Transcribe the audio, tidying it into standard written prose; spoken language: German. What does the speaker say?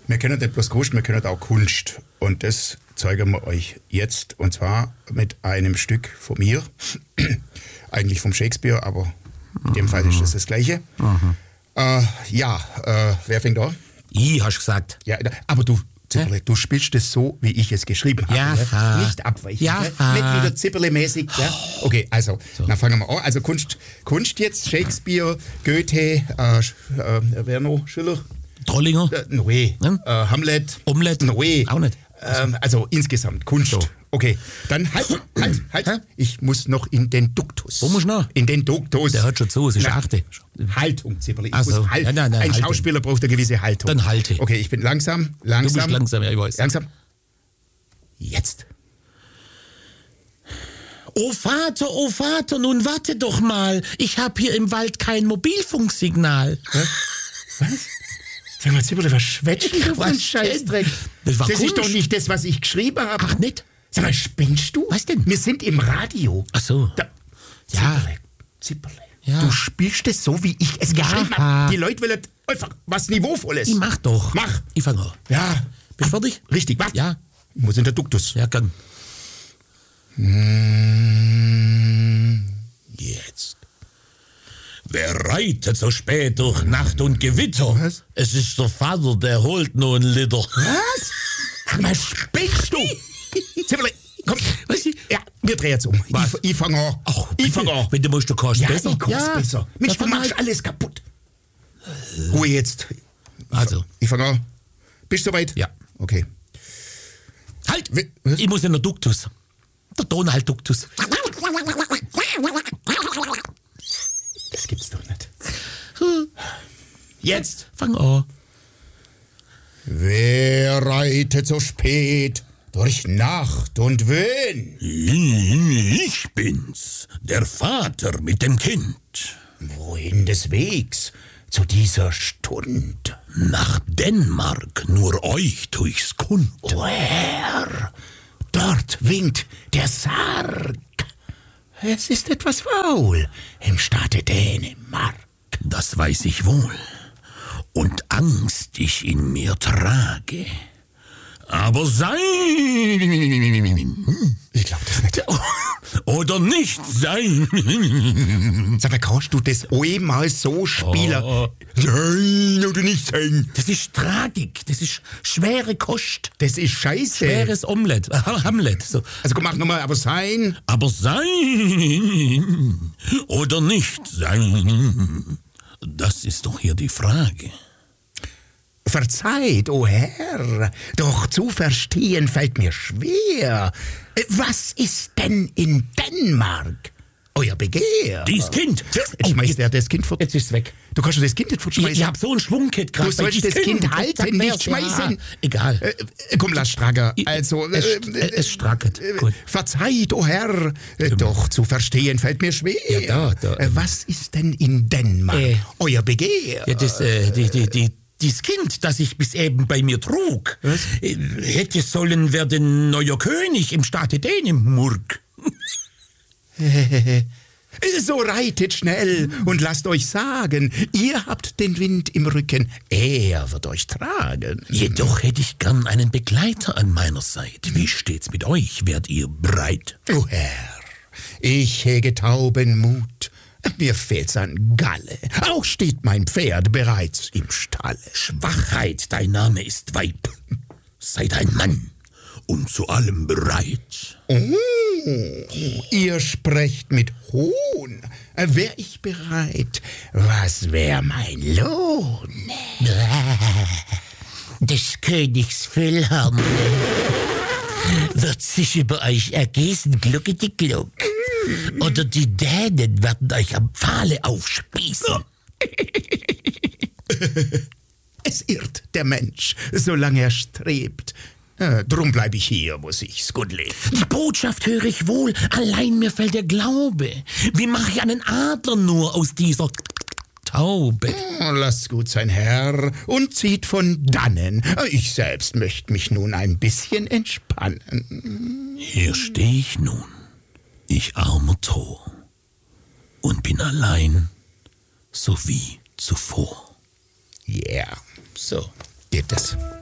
Wir können nicht bloß Kunst, wir können auch Kunst. Und das zeigen wir euch jetzt. Und zwar mit einem Stück von mir. Eigentlich vom Shakespeare, aber in dem Fall ist das Gleiche. Wer fängt an? Ich, hast du gesagt. Ja, aber du, Zipperle, du spielst es so, wie ich es geschrieben habe. Ja. Ne? Nicht abweichen. Ja. Ne? Nicht wieder Zipperle-mäßig. Ja? Okay, also, dann fangen wir an. Also Kunst jetzt, Shakespeare, Goethe, wer noch? Schiller? Trollinger? Nee. Hamlet? Omelette? Nee. Auch nicht. Also insgesamt Kunst. So. Okay, dann halt. Ich muss noch in den Duktus. Wo musst du noch? In den Duktus. Der hört schon zu, es ist Achte. Haltung, Zipperle. Ach so. Ein Haltung. Schauspieler braucht eine gewisse Haltung. Dann halte. Okay, ich bin langsam. Du bist langsam, ja, ich weiß. Langsam. Jetzt. Oh Vater, nun warte doch mal. Ich habe hier im Wald kein Mobilfunksignal. Was? Sag mal, Zipperle, was schwätzt du für ein Was Scheißdreck? Das war Das ist Kunst. doch nicht das, was ich geschrieben habe. Ach, nicht? Sag mal, spinnst du? Was denn? Wir sind im Radio. Ach so. Ja. Zipperle. Ja. Du spielst es so, wie ich es geschrieben habe. Die Leute wollen einfach was Niveauvolles. Ich mach doch. Mach. Ich fange an. Ja. Bist du fertig? Richtig, warte. Ja. Ich muss in der Duktus. Ja, gern. Jetzt. Wer reitet so spät durch Nacht und Gewitter? Was? Es ist der Vater, der holt nur ein Liter. Was? Sag mal, spinnst du? Zipperle, komm. Was? Ja, wir drehen jetzt um. Was? Ich fange an. Ich fange an. Wenn du musst, du kannst Ja, besser. ich kann's besser. Mensch, du fang machst halt. alles kaputt. Ruhe jetzt. Also. Ich fange an. Bist du soweit? Ja. Okay. Halt! Was? Ich muss in der Duktus. Der Donald-Duktus. Das gibt's doch nicht. Jetzt. Fang an. Wer reitet so spät durch Nacht und Wind? Ich bin's, der Vater mit dem Kind. Wohin des Wegs zu dieser Stund? Nach Dänemark, nur euch tu ich's kund. O Herr, dort winkt der Sarg. Es ist etwas faul im Staate Dänemark. Das weiß ich wohl. Und Angst ich in mir trage. Aber sein Ich glaub das nicht. oder nicht sein. Sag mal, kannst du das einmal so spielen? Nein, oder nicht sein. Das ist Tragik, das ist schwere Kost. Das ist scheiße. Schweres Omelett, Hamlet. So. Also komm, mach nochmal, aber sein. Aber sein oder nicht sein, das ist doch hier die Frage. Verzeiht, o Herr, doch zu verstehen fällt mir schwer. Was ist denn in Dänemark euer Begehr? Dies Kind. Jetzt schmeißt er das Kind fort. Jetzt ist es weg. Du kannst das Kind nicht fortschmeißen. Ich hab so ein Schwungkit gerade. Du sollst das Kind halten, nicht schmeißen. Ja, egal. Komm, lass Strager. Also, Es strackert. Gut. Verzeiht, o Herr, doch zu verstehen fällt mir schwer. Ja, da. Was ist denn in Dänemark euer Begehr? Ja, das Kind, das ich bis eben bei mir trug, hätte sollen werden neuer König im Staate Dänemark. So reitet schnell und lasst euch sagen, ihr habt den Wind im Rücken, er wird euch tragen. Jedoch hätte ich gern einen Begleiter an meiner Seite. Wie steht's mit euch? Werdet ihr bereit? O Herr, ich hege tauben Mut, mir fehlt's an Galle, auch steht mein Pferd bereits im Stalle. Schwachheit, dein Name ist Weib. Seid ein Mann und zu allem bereit. Oh, ihr sprecht mit Hohn, wär ich bereit, was wär mein Lohn? Des Königs Füllhammer wird sich über euch ergießen, glucke die Gluck. Oder die Dänen werden euch am Pfahle aufspießen. Es irrt der Mensch, solange er strebt. Drum bleib ich hier, wo sich's gut lebt. Die Botschaft höre ich wohl, allein mir fällt der Glaube. Wie mache ich einen Adler nur aus dieser Taube? Lasst gut sein, Herr, und zieht von dannen. Ich selbst möchte mich nun ein bisschen entspannen. Hier stehe ich nun, ich armer Tor, und bin allein, so wie zuvor. Yeah, So. geht es.